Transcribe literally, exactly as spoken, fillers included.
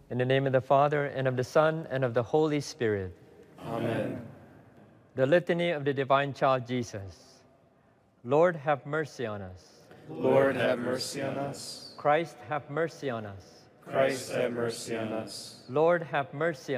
In the name of the Father, and of the Son, and of the Holy Spirit. Amen. The Litany of the Divine Child Jesus. Lord, have mercy on us. Lord, have mercy on us. Christ, have mercy on us. Christ, have mercy on us. Lord, have mercy